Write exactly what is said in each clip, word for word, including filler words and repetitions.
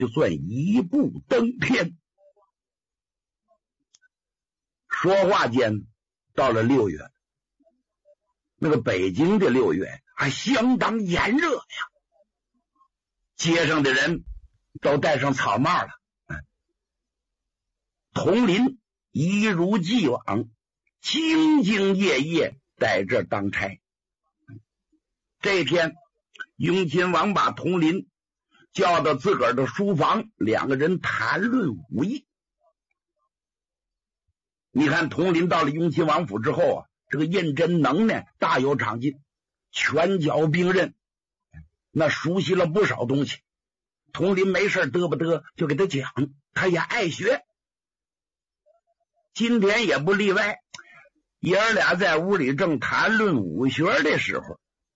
就算一步登天。说话间到了六月，那个北京的六月还相当炎热呀，街上的人都戴上草帽了。佟林一如既往兢兢业业在这当差。这天雍亲王把佟林叫到自个儿的书房，两个人谈论武艺。你看佟林到了雍亲王府之后啊，这个胤禛能耐大有长进，拳脚兵刃，那熟悉了不少东西。佟林没事嘚不嘚就给他讲，他也爱学。今天也不例外，爷儿俩在屋里正谈论武学的时候，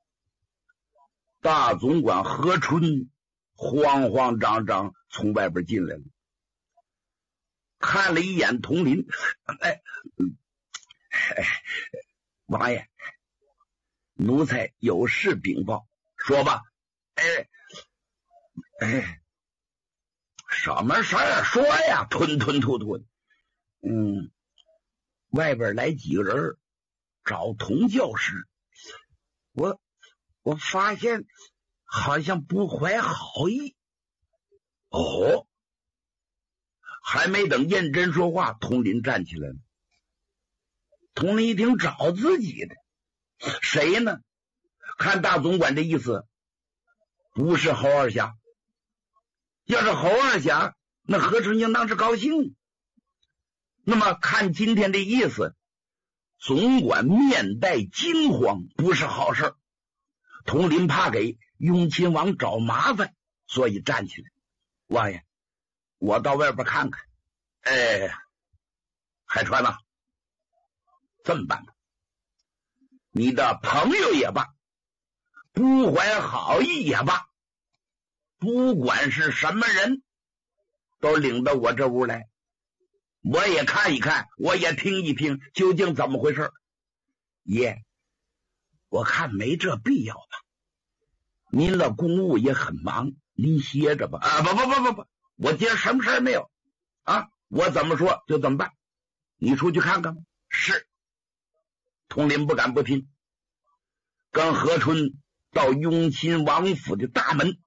大总管何春慌慌张张从外边进来了，看了一眼佟林，哎，哎，王爷，奴才有事禀报，说吧。哎，哎，什么事儿？说呀！吞吞吐吐的。嗯，外边来几个人找佟教师，我我发现好像不怀好意。哦，还没等胤禛说话，佟林站起来了。佟林一听找自己的，谁呢？看大总管的意思，不是侯二侠。要是侯二侠，那何春英当时高兴。那么看今天的意思，总管面带惊慌，不是好事。佟林怕给雍亲王找麻烦，所以站起来。王爷，我到外边看看。哎，海川呐、啊，这么办吧，你的朋友也罢，不怀好意也罢，不管是什么人，都领到我这屋来，我也看一看，我也听一听，究竟怎么回事。爷，我看没这必要吧。您的公务也很忙，您歇着吧。啊，不不不不不，我今儿什么事儿没有啊？我怎么说就怎么办。你出去看看吧。是。佟林不敢不听，跟何春到雍亲王府的大门。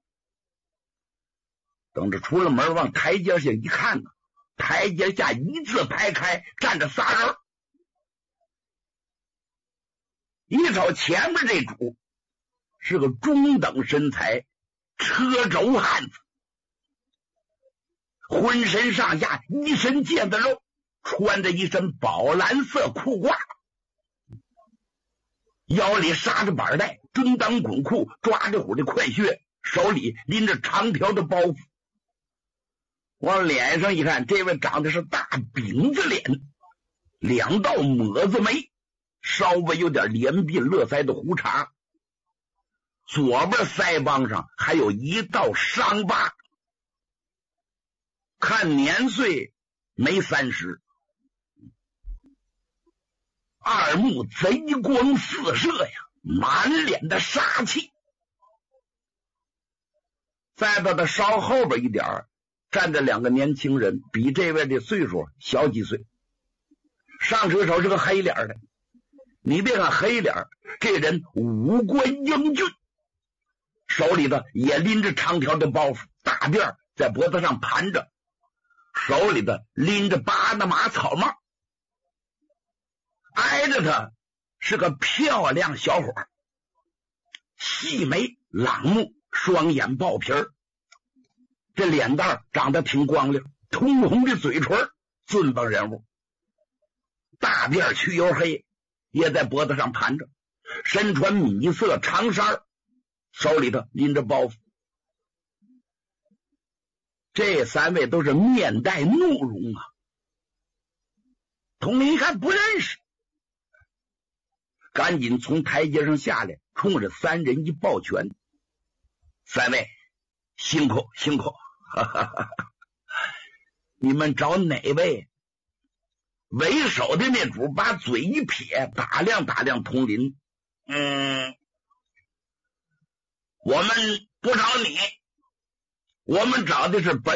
等着出了门，往台阶下一看呢，台阶下一字排开，站着仨人。一瞅前面这主是个中等身材车轴汉子，浑身上下一身腱子肉，穿着一身宝蓝色裤褂，腰里扎着板带，蹲裆滚裤，抓着虎的快靴，手里拎着长条的包袱。往脸上一看，这位长得是大饼子脸，两道抹子眉，稍微有点连鬓络腮的胡茬，左边腮帮上还有一道伤疤，看年岁没三十，二目贼光四射呀，满脸的杀气。再到他稍后边一点站着两个年轻人，比这位的岁数小几岁。上车手是个黑脸的，你别看黑脸，这人五官英俊，手里的也拎着长条的包袱，大辫在脖子上盘着，手里的拎着巴拿马草帽。挨着他是个漂亮小伙，细眉朗目，双眼爆皮儿，这脸蛋长得挺光亮，通红的嘴唇，尊邦人物。大辫去油黑，也在脖子上盘着，身穿米色长衫，手里头拎着包袱。这三位都是面带怒容啊。佟林一看不认识，赶紧从台阶上下来，冲着三人一抱拳：“三位辛苦辛苦，哈哈哈！你们找哪位？”为首的那主把嘴一撇，打量打量佟林，嗯，我们不找你，我们找的是本